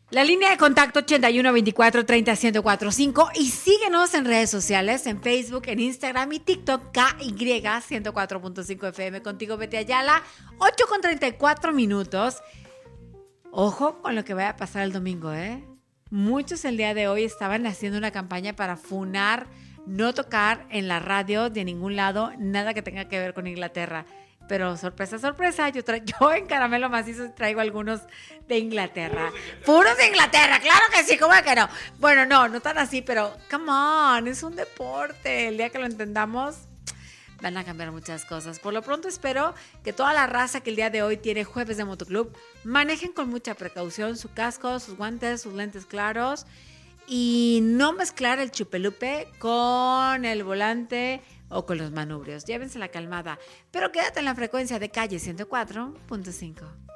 La línea de contacto 81 24 30 1045 y síguenos en redes sociales, en Facebook, en Instagram y TikTok, KY 104.5 FM. Contigo, Betty Ayala, 8:34. Ojo con lo que vaya a pasar el domingo, ¿eh? Muchos el día de hoy estaban haciendo una campaña para funar, no tocar en la radio de ningún lado, nada que tenga que ver con Inglaterra. Pero sorpresa, sorpresa, yo en Caramelo Macizo traigo algunos de Inglaterra. ¡Puros de Inglaterra! ¡Claro que sí! ¿Cómo que no? Bueno, no tan así, pero come on, es un deporte. El día que lo entendamos, van a cambiar muchas cosas. Por lo pronto espero que toda la raza que el día de hoy tiene Jueves de Motoclub manejen con mucha precaución su casco, sus guantes, sus lentes claros y no mezclar el chupelupe con el volante o con los manubrios. Llévense la calmada, pero quédate en la frecuencia de Calle 104.5.